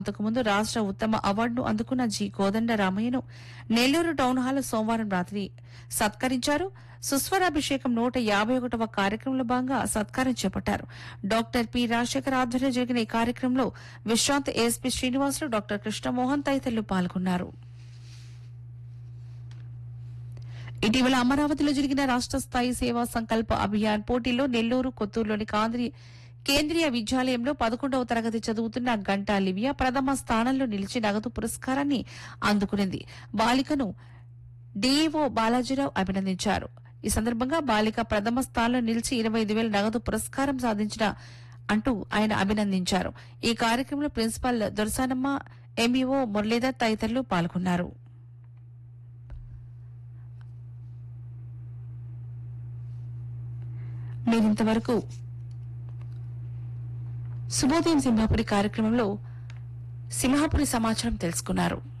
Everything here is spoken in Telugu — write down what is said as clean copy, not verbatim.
అంతకుముందు రాష్ట్ర ఉత్తమ అవార్డును అందుకున్న జి కోదండరామయ్యను నెల్లూరు టౌన్ హాల్ సోమవారం రాత్రి సత్కరించారు. సుస్వరాభిషేకం 151వ కార్యక్రమంలో భాగంగా సత్కారం చేపట్టారు. డాక్టర్ పి రాజశేఖర్ ఆధ్వర్యంలో జరిగిన ఈ కార్యక్రమంలో విశ్రాంత ఏఎస్పీ శ్రీనివాసులు, డాక్టర్ కృష్ణమోహన్ తదితరులు పాల్గొన్నారు. ఇటీవల అమరావతిలో జరిగిన రాష్ట్ర స్థాయి సేవా సంకల్ప అభియాన్ పోటీలో నెల్లూరు, కొత్తూరులోని కేంద్రీయ విద్యాలయంలో 11వ తరగతి చదువుతున్న గంటా లివియా ప్రథమ స్థానంలో నిలిచి నగదు పురస్కారాన్ని అందుకునింది. బాలికను డీఈఓ బాలాజీరావు అభినందించారు. ఈ సందర్భంగా బాలిక ప్రథమ స్థానంలో నిలిచి 25,000 నగదు పురస్కారం సాధించిన అంటూ ఆయన అభినందించారు. ఈ కార్యక్రమంలో ప్రిన్సిపాల్ దొరసానమ్మ, ఎంఈఓ మురళీధర్ తదితరులు పాల్గొన్నారు. మీరింతవరకు శుభోదయం సింహాపురి కార్యక్రమంలో సింహాపురి సమాచారం తెలుసుకున్నారు.